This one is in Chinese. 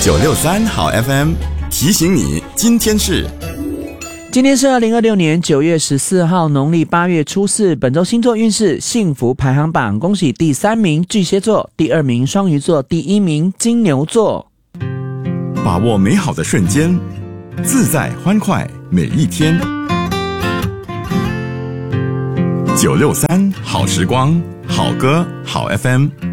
963好 FM 提醒你，今天是 2026年9月14号，农历8月初4。本周星座运势幸福排行榜，恭喜第3名巨蟹座，第2名双鱼座，第1名金牛座。 把握美好的瞬间，自在欢快每一天。963好时光，好歌好 FM。